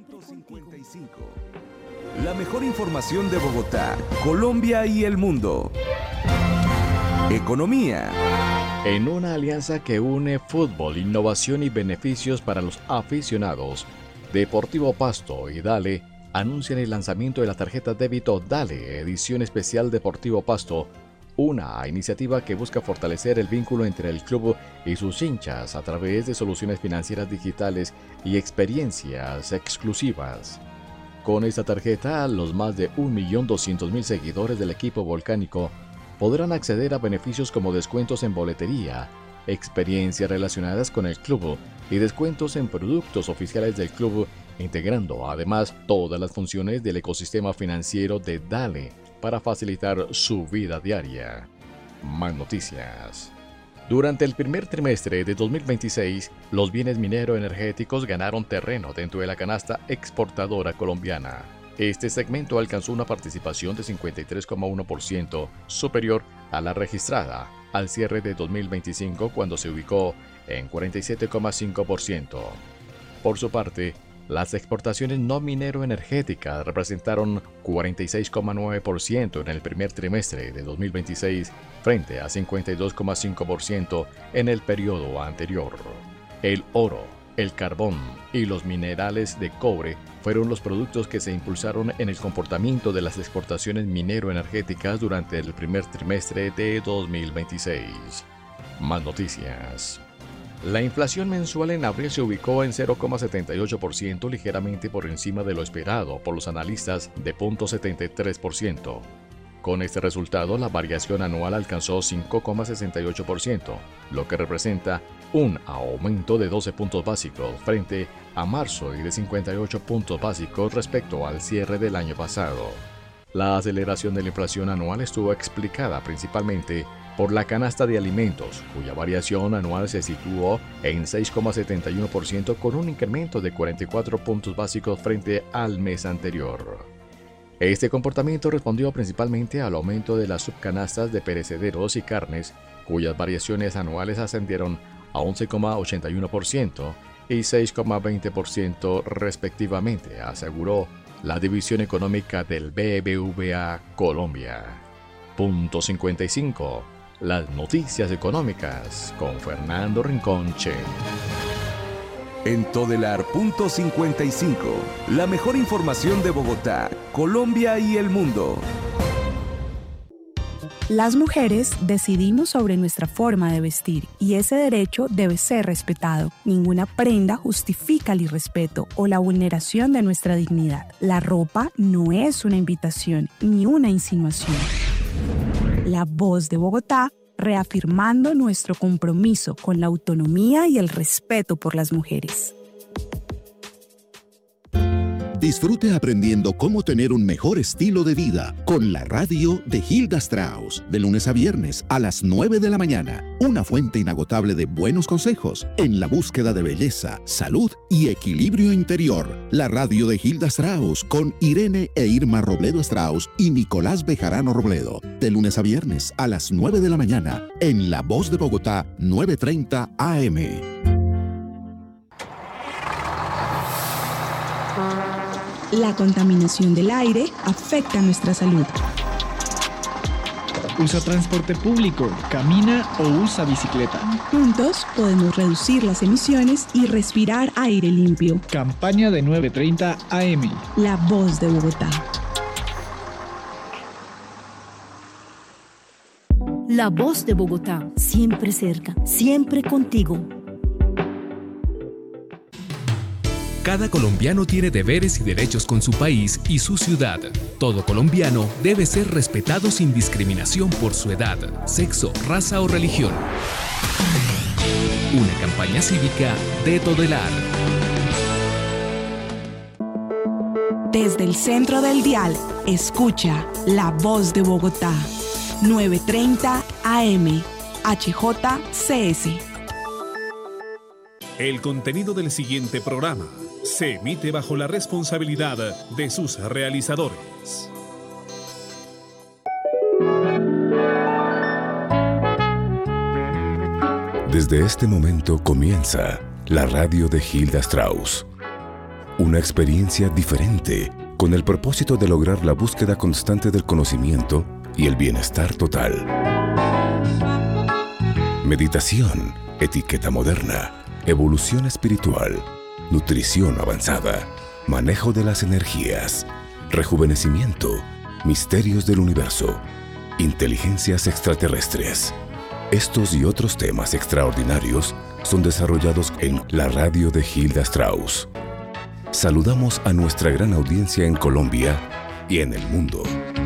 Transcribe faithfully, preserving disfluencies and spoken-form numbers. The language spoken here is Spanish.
punto cincuenta y cinco. La mejor información de Bogotá, Colombia y el mundo. Economía. En una alianza que une fútbol, innovación y beneficios para los aficionados, Deportivo Pasto y Dale anuncian el lanzamiento de la tarjeta débito Dale, edición especial Deportivo Pasto, una iniciativa que busca fortalecer el vínculo entre el club y sus hinchas a través de soluciones financieras digitales y experiencias exclusivas. Con esta tarjeta, los más de un millón doscientos mil seguidores del equipo volcánico podrán acceder a beneficios como descuentos en boletería, experiencias relacionadas con el club y descuentos en productos oficiales del club, integrando además todas las funciones del ecosistema financiero de Dale para facilitar su vida diaria. Más noticias. Durante el primer trimestre de dos mil veintiséis, los bienes minero-energéticos ganaron terreno dentro de la canasta exportadora colombiana. Este segmento alcanzó una participación de cincuenta y tres coma uno por ciento, superior a la registrada al cierre de dos mil veinticinco, cuando se ubicó en cuarenta y siete coma cinco por ciento. Por su parte, las exportaciones no minero-energéticas representaron cuarenta y seis coma nueve por ciento en el primer trimestre de dos mil veintiséis, frente a cincuenta y dos coma cinco por ciento en el periodo anterior. El oro, el carbón y los minerales de cobre fueron los productos que se impulsaron en el comportamiento de las exportaciones minero-energéticas durante el primer trimestre de dos mil veintiséis. Más noticias. La inflación mensual en abril se ubicó en cero coma setenta y ocho por ciento, ligeramente por encima de lo esperado por los analistas de cero coma setenta y tres por ciento. Con este resultado, la variación anual alcanzó cinco coma sesenta y ocho por ciento, lo que representa un aumento de doce puntos básicos frente a marzo y de cincuenta y ocho puntos básicos respecto al cierre del año pasado. La aceleración de la inflación anual estuvo explicada principalmente por la canasta de alimentos, cuya variación anual se situó en seis coma setenta y uno por ciento con un incremento de cuarenta y cuatro puntos básicos frente al mes anterior. Este comportamiento respondió principalmente al aumento de las subcanastas de perecederos y carnes, cuyas variaciones anuales ascendieron a once coma ochenta y uno por ciento y seis coma veinte por ciento respectivamente, aseguró la División Económica del B B V A Colombia. Punto cincuenta y cinco. Las noticias económicas con Fernando Rincón-Che. En Todelar punto cincuenta y cinco, la mejor información de Bogotá, Colombia y el mundo. Las mujeres decidimos sobre nuestra forma de vestir y ese derecho debe ser respetado. Ninguna prenda justifica el irrespeto o la vulneración de nuestra dignidad. La ropa no es una invitación ni una insinuación. La Voz de Bogotá, reafirmando nuestro compromiso con la autonomía y el respeto por las mujeres. Disfrute aprendiendo cómo tener un mejor estilo de vida con la radio de Hilda Strauss, de lunes a viernes a las nueve de la mañana. Una fuente inagotable de buenos consejos en la búsqueda de belleza, salud y equilibrio interior. La radio de Hilda Strauss con Irene e Irma Robledo Strauss y Nicolás Bejarano Robledo. De lunes a viernes a las nueve de la mañana en La Voz de Bogotá, nueve treinta A M. La contaminación del aire afecta nuestra salud. Usa transporte público, camina o usa bicicleta. Juntos podemos reducir las emisiones y respirar aire limpio. Campaña de nueve treinta A M. La Voz de Bogotá. La Voz de Bogotá, siempre cerca, siempre contigo. Cada colombiano tiene deberes y derechos con su país y su ciudad. Todo colombiano debe ser respetado sin discriminación por su edad, sexo, raza o religión. Una campaña cívica de Todelar. Desde el centro del dial, escucha La Voz de Bogotá, nueve treinta A M, H J C S. El contenido del siguiente programa se emite bajo la responsabilidad de sus realizadores. Desde este momento comienza la radio de Hilda Strauss. Una experiencia diferente, con el propósito de lograr la búsqueda constante del conocimiento y el bienestar total. Meditación, etiqueta moderna, evolución espiritual, nutrición avanzada, manejo de las energías, rejuvenecimiento, misterios del universo, inteligencias extraterrestres. Estos y otros temas extraordinarios son desarrollados en la radio de Hilda Strauss. Saludamos a nuestra gran audiencia en Colombia y en el mundo.